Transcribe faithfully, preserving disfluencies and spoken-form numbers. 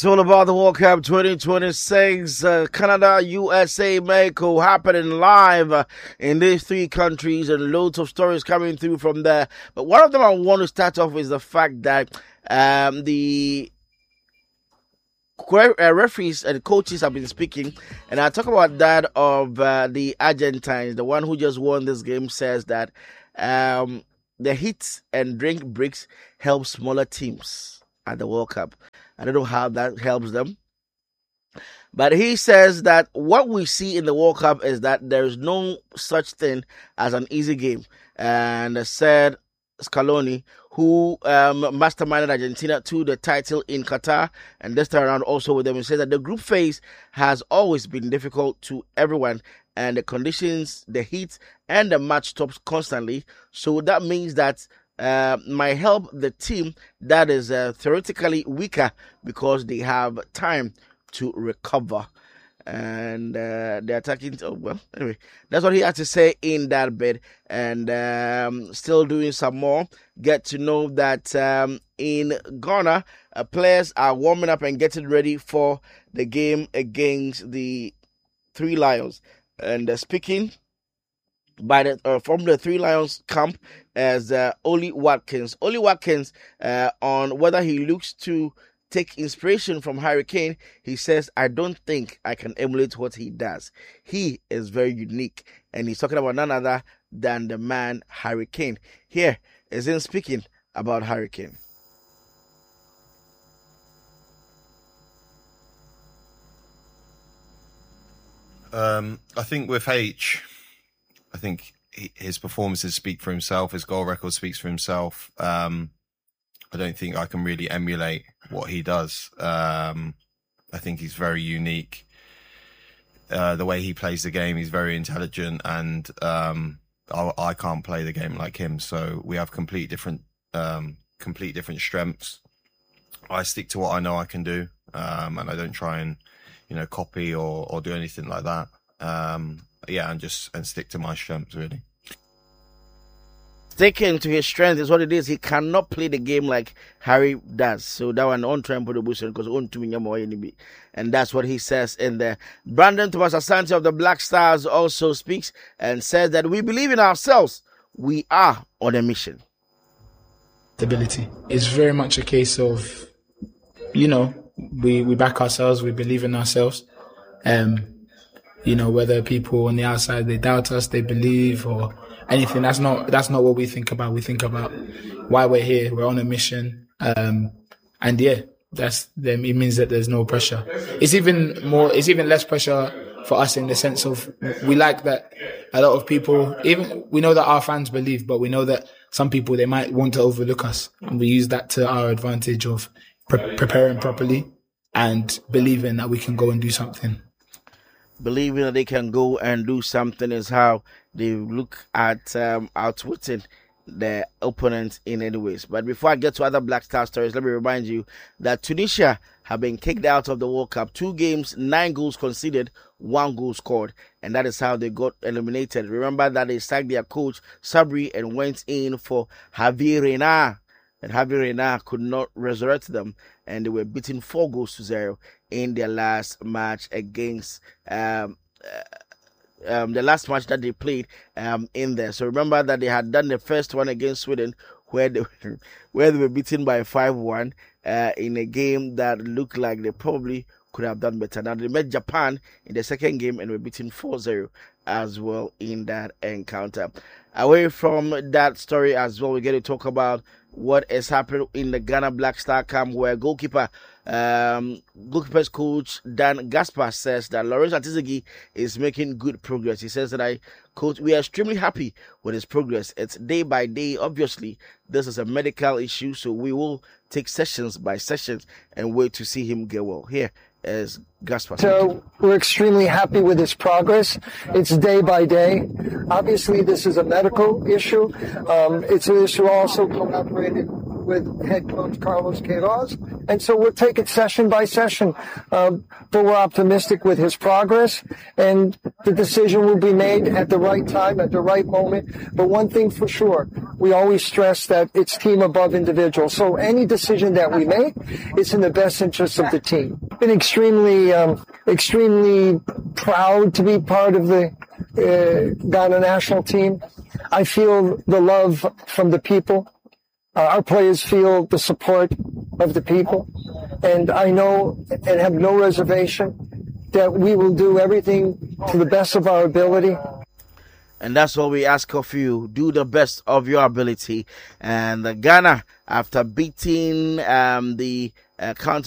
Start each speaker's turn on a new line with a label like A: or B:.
A: It's all about the World Cup twenty twenty-six, uh, Canada, U S A, Mexico, happening live uh, in these three countries, and loads of stories coming through from there. But one of them I want to start off with the fact that um, the referees and coaches have been speaking, and I talk about that of uh, the Argentines. The one who just won this game says that um, the hit and drink breaks help smaller teams at the World Cup. I don't know how that helps them. But he says that what we see in the World Cup is that there is no such thing as an easy game. And said Scaloni, who um, masterminded Argentina to the title in Qatar, and this time around also with them, he says that the group phase has always been difficult to everyone, and the conditions, the heat, and the match stops constantly. So that means that Uh, might help the team that is uh, theoretically weaker because they have time to recover. And uh, they're attacking. Oh, well, anyway, that's what he had to say in that bit. And um, still doing some more. Get to know that um, in Ghana, uh, players are warming up and getting ready for the game against the Three Lions. And uh, speaking by the uh, from the Three Lions camp as uh, Oli Watkins. Oli Watkins, uh, on whether he looks to take inspiration from Harry Kane, he says, I don't think I can emulate what he does. He is very unique, and he's talking about none other than the man Harry Kane. Here is him speaking about Harry Kane.
B: Um, I think with H, I think he, his performances speak for himself. His goal record speaks for himself. Um, I don't think I can really emulate what he does. Um, I think he's very unique. Uh, the way he plays the game, he's very intelligent, and um, I, I can't play the game like him. So we have complete different, um, complete different strengths. I stick to what I know I can do, um, and I don't try and, you know, copy or, or do anything like that. Um, yeah, and just and stick to my strengths, really.
A: Sticking to his strength is what it is. He cannot play the game like Harry does. So that one on try and put the bush because on to enemy, and that's what he says in there. Brandon Thomas Asante of the Black Stars also speaks and says that we believe in ourselves. We are on a mission.
C: Stability. It's very much a case of, you know, we we back ourselves. We believe in ourselves. Um. You know, whether people on the outside, they doubt us, they believe or anything. That's not, that's not what we think about. We think about why we're here. We're on a mission. Um, and yeah, that's them. It means that there's no pressure. It's even more, it's even less pressure for us in the sense of we like that a lot of people, even we know that our fans believe, but we know that some people, they might want to overlook us. And we use that to our advantage of pre- preparing properly and believing that we can go and do something.
A: Believing that they can go and do something is how they look at um, outwitting their opponent in any ways. But before I get to other Black Star stories, let me remind you that Tunisia have been kicked out of the World Cup. Two games, nine goals conceded, one goal scored. And that is how they got eliminated. Remember that they sacked their coach, Sabri, and went in for Javier Reina. And Javier Reina could not resurrect them, and they were beaten four goals to zero in their last match against um, uh, um, the last match that they played um, in there. So remember that they had done the first one against Sweden, where they were, where they were beaten by five one uh, in a game that looked like they probably could have done better. Now they met Japan in the second game and were beaten four zero as well in that encounter. Away from that story as well, we get to talk about what is happening in the Ghana Black Star camp, where goalkeeper, um, goalkeeper's coach Dan Gaspar says that Lawrence Atizigi is making good progress. He says that I, coach, we are extremely happy with his progress. It's day by day. Obviously, this is a medical issue, so we will take sessions by sessions and wait to see him get well. Here is Gaspar.
D: So we're extremely happy with his progress. It's day by day. Obviously, this is a medical issue. Um, it's an issue also collaborated with head coach Carlos Queiroz. And so we'll take it session by session. Um, but we're optimistic with his progress, and the decision will be made at the right time, at the right moment. But one thing for sure, we always stress that it's team above individual. So any decision that we make is in the best interest of the team. Been extremely, um, extremely proud to be part of the uh, Ghana national team. I feel the love from the people. Uh, our players feel the support of the people. And I know and have no reservation that we will do everything to the best of our ability.
A: And that's what we ask of you. Do the best of your ability. And uh, Ghana, after beating um, the uh, counter